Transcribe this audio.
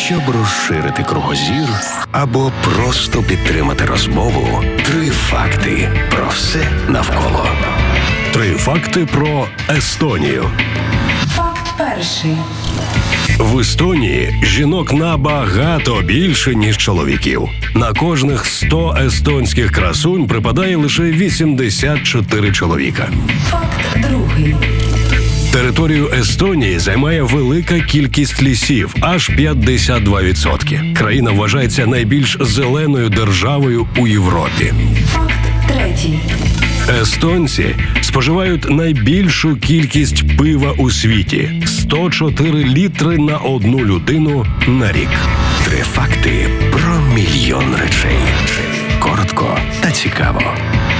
Щоб розширити кругозір або просто підтримати розмову, 3 факти про все навколо. 3 факти про Естонію. Факт перший. В Естонії жінок набагато більше, ніж чоловіків. На кожних 100 естонських красунь припадає лише 84 чоловіка. Факт другий. Територію Естонії займає велика кількість лісів – аж 52%. Країна вважається найбільш зеленою державою у Європі. Факт третій. Естонці споживають найбільшу кількість пива у світі – 104 літри на одну людину на рік. 3 факти про мільйон речей. Коротко та цікаво.